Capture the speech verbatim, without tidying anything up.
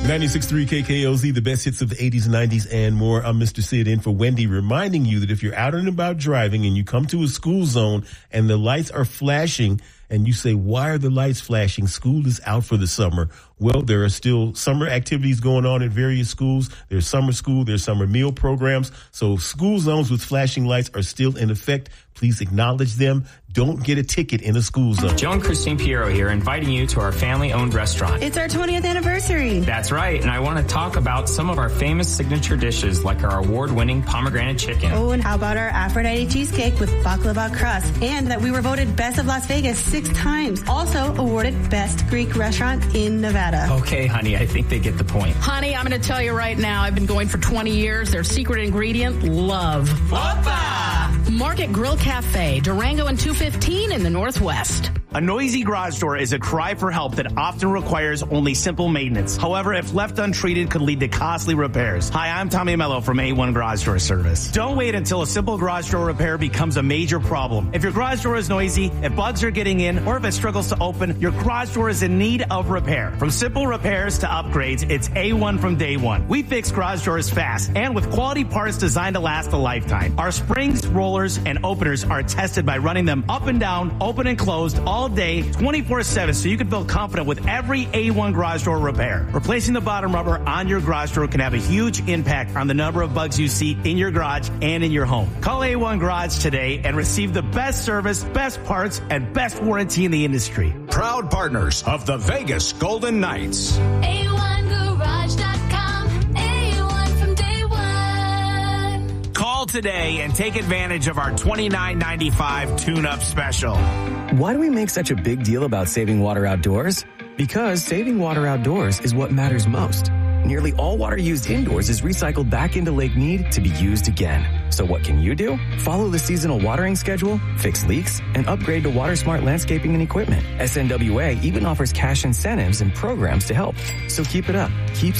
ninety-six point three K K O Z, the best hits of the eighties, nineties, and more. I'm Mister Sid in for Wendy, reminding you that if you're out and about driving and you come to a school zone and the lights are flashing and you say, why are the lights flashing? School is out for the summer. Well, there are still summer activities going on at various schools. There's summer school, there's summer meal programs. So school zones with flashing lights are still in effect. Please acknowledge them. Don't get a ticket in a school zone. Joe and Christine Piero here, inviting you to our family-owned restaurant. It's our twentieth anniversary. That's right, and I want to talk about some of our famous signature dishes, like our award-winning pomegranate chicken. Oh, and how about our Aphrodite cheesecake with baklava crust? And that we were voted Best of Las Vegas six times. Also awarded Best Greek Restaurant in Nevada. Okay, honey, I think they get the point. Honey, I'm going to tell you right now, I've been going for twenty years. Their secret ingredient, love. Opa! Market Grill Cafe, Durango and two fifteen in the Northwest. A noisy garage door is a cry for help that often requires only simple maintenance. However, if left untreated, could lead to costly repairs. Hi, I'm Tommy Mello from A one Garage Door Service. Don't wait until a simple garage door repair becomes a major problem. If your garage door is noisy, if bugs are getting in, or if it struggles to open, your garage door is in need of repair. From simple repairs to upgrades, it's A one from day one. We fix garage doors fast and with quality parts designed to last a lifetime. Our springs, rollers, and openers are tested by running them up and down, open and closed, all day, twenty-four seven, so you can feel confident with every A one garage door repair. Replacing the bottom rubber on your garage door can have a huge impact on the number of bugs you see in your garage and in your home. Call A one Garage today and receive the best service, best parts, and best warranty in the industry. Proud partners of the Vegas Golden Knights. A one garage dot com, A one from day one. Call today and take advantage of our twenty-nine ninety-five tune-up special. Why do we make such a big deal about saving water outdoors? Because saving water outdoors is what matters most. Nearly all water used indoors is recycled back into Lake Mead to be used again. So what can you do? Follow the seasonal watering schedule, fix leaks, and upgrade to WaterSmart landscaping and equipment. S N W A even offers cash incentives and programs to help. So keep it up. Keep